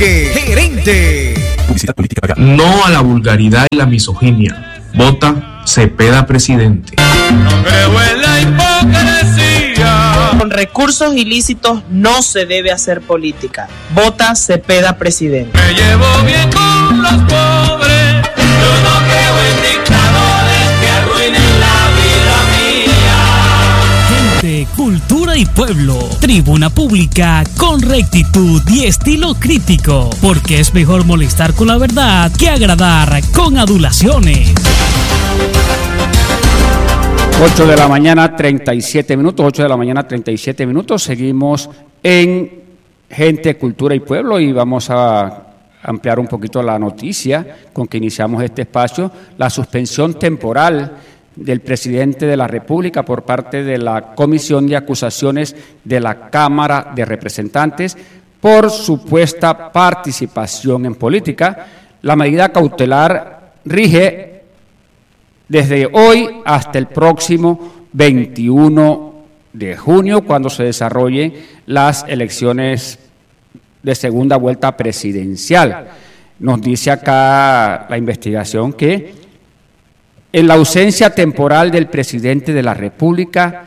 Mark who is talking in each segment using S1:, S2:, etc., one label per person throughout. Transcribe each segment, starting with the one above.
S1: Enrique, gerente.
S2: Publicidad política pagada.
S3: No a la vulgaridad y la misoginia. Vota Cepeda presidente.
S4: No creo en la hipocresía.
S5: Con recursos ilícitos no se debe hacer política. Vota Cepeda presidente.
S4: Me llevo bien con los pobres. Yo no creo en dictadores que arruinen la vida mía.
S6: Gente, cultura y pueblo. Tribuna pública con rectitud y estilo crítico. Porque es mejor molestar con la verdad que agradar con adulaciones.
S7: 8 de la mañana, 37 minutos, 8 de la mañana, 37 minutos. Seguimos en Gente, Cultura y Pueblo y vamos a ampliar un poquito la noticia con que iniciamos este espacio. La suspensión temporal del presidente de la República por parte de la Comisión de Acusaciones de la Cámara de Representantes por supuesta participación en política. La medida cautelar rige desde hoy hasta el próximo 21 de junio, cuando se desarrollen las elecciones de segunda vuelta presidencial. Nos dice acá la investigación que en la ausencia temporal del presidente de la República,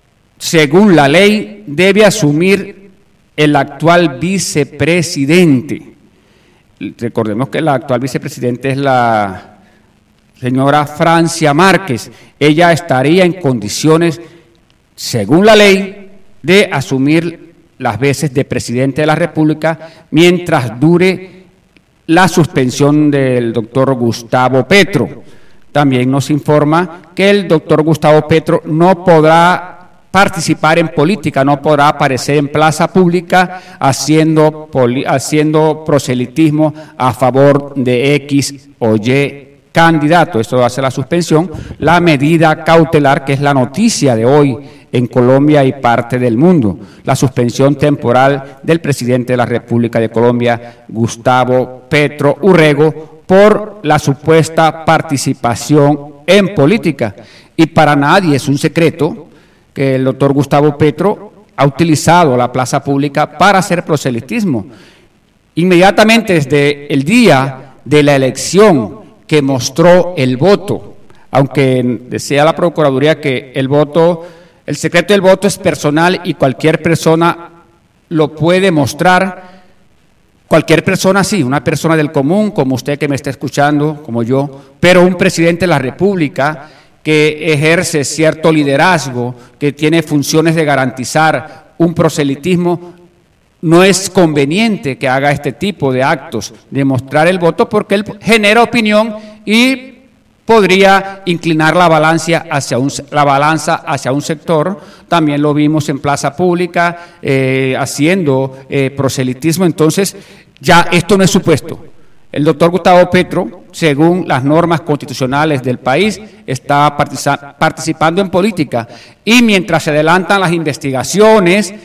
S7: según la ley, debe asumir el actual vicepresidente. Recordemos que la actual vicepresidente es la señora Francia Márquez. Ella estaría en condiciones, según la ley, de asumir las veces de presidente de la República mientras dure la suspensión del doctor Gustavo Petro. También nos informa que el doctor Gustavo Petro no podrá participar en política, no podrá aparecer en plaza pública haciendo proselitismo a favor de X o Y candidato. Esto hace la suspensión, la medida cautelar, que es la noticia de hoy en Colombia y parte del mundo, la suspensión temporal del presidente de la República de Colombia, Gustavo Petro Urrego, por la supuesta participación en política. Y para nadie es un secreto que el doctor Gustavo Petro ha utilizado la plaza pública para hacer proselitismo. Inmediatamente desde el día de la elección que mostró el voto, aunque decía la Procuraduría que el secreto del voto es personal y cualquier persona lo puede mostrar. Cualquier persona, sí, una persona del común, como usted que me está escuchando, como yo, pero un presidente de la República que ejerce cierto liderazgo, que tiene funciones de garantizar un proselitismo, no es conveniente que haga este tipo de actos, de mostrar el voto, porque él genera opinión y podría inclinar la balanza hacia un sector. También lo vimos en plaza pública haciendo proselitismo. Entonces, ya esto no es supuesto. El doctor Gustavo Petro, según las normas constitucionales del país, está participando en política. Y mientras se adelantan las investigaciones,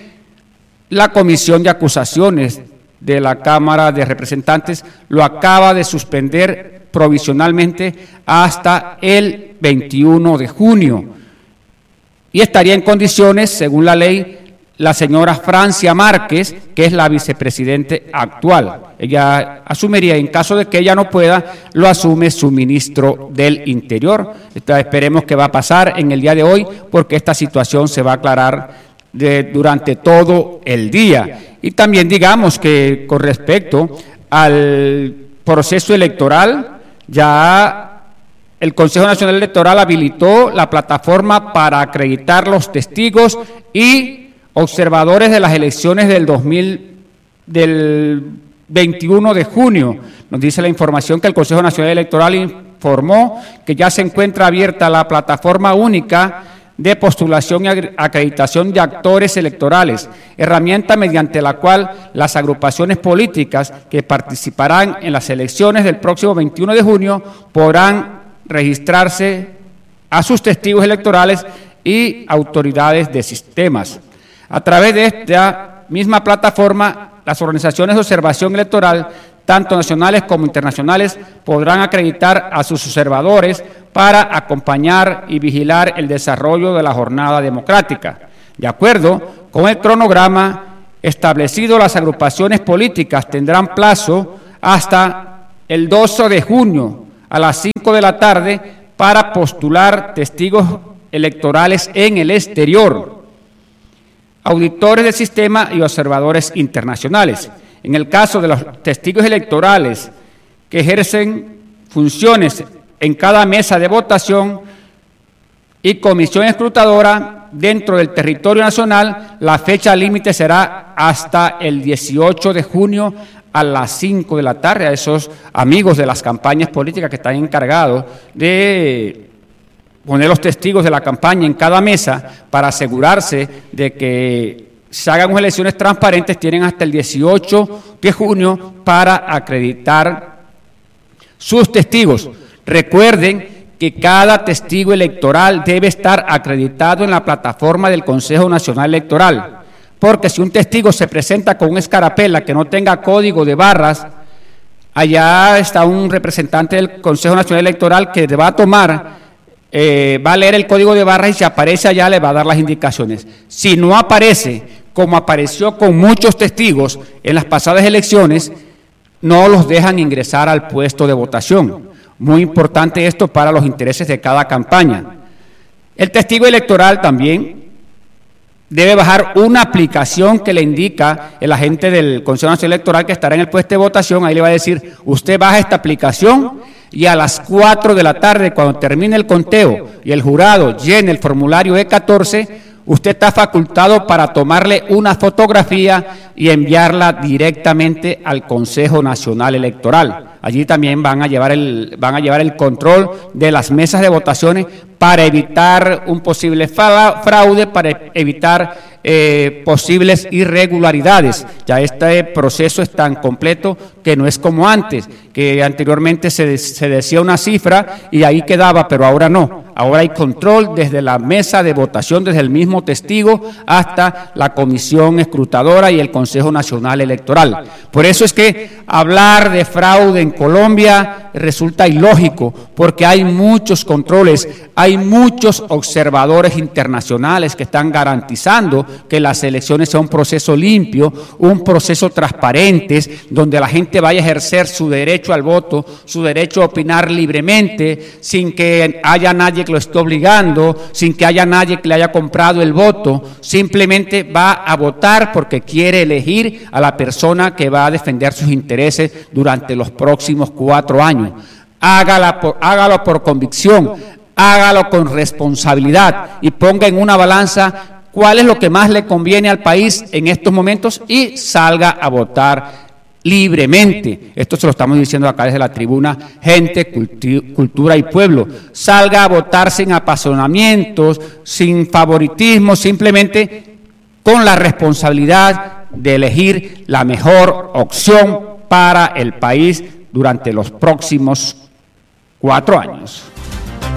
S7: la Comisión de Acusaciones de la Cámara de Representantes lo acaba de suspender provisionalmente hasta el 21 de junio. Y estaría en condiciones, según la ley, la señora Francia Márquez, que es la vicepresidente actual. Ella asumiría, en caso de que ella no pueda, lo asume su ministro del Interior. Esperemos que va a pasar en el día de hoy, porque esta situación se va a aclarar durante todo el día. Y también digamos que con respecto al proceso electoral, ya el Consejo Nacional Electoral habilitó la plataforma para acreditar los testigos y observadores de las elecciones del 21 de junio. Nos dice la información que el Consejo Nacional Electoral informó que ya se encuentra abierta la plataforma única de postulación y acreditación de actores electorales, herramienta mediante la cual las agrupaciones políticas que participarán en las elecciones del próximo 21 de junio podrán registrarse a sus testigos electorales y autoridades de sistemas. A través de esta misma plataforma, las organizaciones de observación electoral, tanto nacionales como internacionales, podrán acreditar a sus observadores para acompañar y vigilar el desarrollo de la jornada democrática. De acuerdo con el cronograma establecido, las agrupaciones políticas tendrán plazo hasta el 12 de junio a las 5 de la tarde para postular testigos electorales en el exterior, auditores del sistema y observadores internacionales. En el caso de los testigos electorales que ejercen funciones en cada mesa de votación y comisión escrutadora dentro del territorio nacional, la fecha límite será hasta el 18 de junio a las 5 de la tarde. A esos amigos de las campañas políticas que están encargados de poner los testigos de la campaña en cada mesa para asegurarse de que se hagan unas elecciones transparentes, tienen hasta el 18 de junio para acreditar sus testigos. Recuerden que cada testigo electoral debe estar acreditado en la plataforma del Consejo Nacional Electoral, porque si un testigo se presenta con una escarapela que no tenga código de barras, allá está un representante del Consejo Nacional Electoral que va a tomar, va a leer el código de barras y si aparece allá le va a dar las indicaciones. Si no aparece, como apareció con muchos testigos en las pasadas elecciones, no los dejan ingresar al puesto de votación. Muy importante esto para los intereses de cada campaña. El testigo electoral también debe bajar una aplicación que le indica el agente del Consejo Nacional Electoral que estará en el puesto de votación. Ahí le va a decir, usted baja esta aplicación y a las 4 de la tarde, cuando termine el conteo y el jurado llene el formulario E14, usted está facultado para tomarle una fotografía y enviarla directamente al Consejo Nacional Electoral. Allí también van a llevar el control de las mesas de votaciones para evitar un posible fraude, para evitar posibles irregularidades. Ya este proceso es tan completo que no es como antes, que anteriormente se decía una cifra y ahí quedaba, pero ahora no. Ahora hay control desde la mesa de votación, desde el mismo testigo hasta la comisión escrutadora y el Consejo Nacional Electoral. Por eso es que hablar de fraude en Colombia resulta ilógico, porque hay muchos controles, hay muchos observadores internacionales que están garantizando que las elecciones sean un proceso limpio, un proceso transparente, donde la gente vaya a ejercer su derecho al voto, su derecho a opinar libremente, sin que haya nadie que lo esté obligando, sin que haya nadie que le haya comprado el voto. Simplemente va a votar porque quiere elegir a la persona que va a defender sus intereses durante los próximos 4 años. Hágalo por convicción, hágalo con responsabilidad y ponga en una balanza cuál es lo que más le conviene al país en estos momentos y salga a votar libremente. Esto se lo estamos diciendo acá desde la tribuna Gente, Cultura y Pueblo. Salga a votar sin apasionamientos, sin favoritismo, simplemente con la responsabilidad de elegir la mejor opción para el país durante los próximos 4 años.